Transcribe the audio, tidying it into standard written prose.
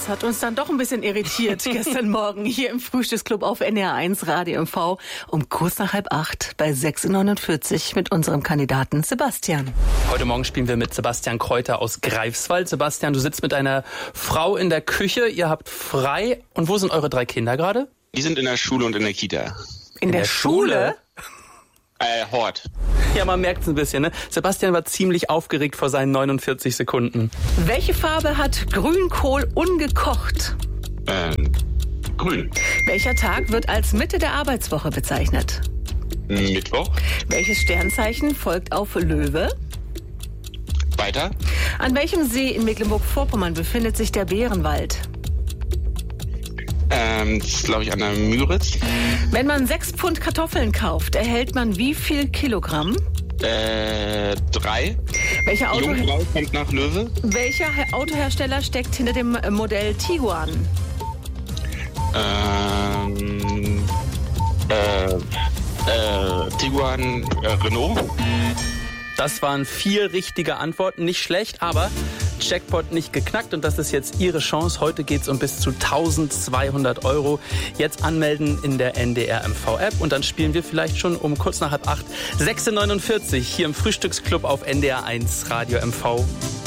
Das hat uns dann doch ein bisschen irritiert gestern Morgen hier im Frühstücksclub auf NDR1 Radio MV um kurz nach 7:30 bei 6:49 mit unserem Kandidaten Sebastian. Heute Morgen spielen wir mit Sebastian Kräuter aus Greifswald. Sebastian, du sitzt mit einer Frau in der Küche, ihr habt frei. Und wo sind eure 3 Kinder gerade? Die sind in der Schule und in der Kita. In der Schule? Hort. Ja, man merkt es ein bisschen, ne? Sebastian war ziemlich aufgeregt vor seinen 49 Sekunden. Welche Farbe hat Grünkohl ungekocht? Grün. Welcher Tag wird als Mitte der Arbeitswoche bezeichnet? Mittwoch. Welches Sternzeichen folgt auf Löwe? Weiter. An welchem See in Mecklenburg-Vorpommern befindet sich der Bärenwald? Das ist, glaube ich, an der Müritz. Wenn man 6 Pfund Kartoffeln kauft, erhält man wie viel Kilogramm? 3. Welcher Jungfrau kommt nach Löwe. Autohersteller steckt hinter dem Modell Tiguan? Tiguan, Renault. Das waren 4 richtige Antworten, nicht schlecht, aber Jackpot nicht geknackt und das ist jetzt Ihre Chance. Heute geht's um bis zu 1.200 €. Jetzt anmelden in der NDR MV App und dann spielen wir vielleicht schon um kurz nach 7:30 6:49 hier im Frühstücksclub auf NDR1 Radio MV.